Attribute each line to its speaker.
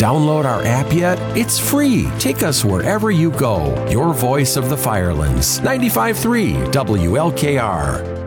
Speaker 1: Download our app yet? It's free. Take us wherever you go. Your voice of the Firelands. 95.3 WLKR.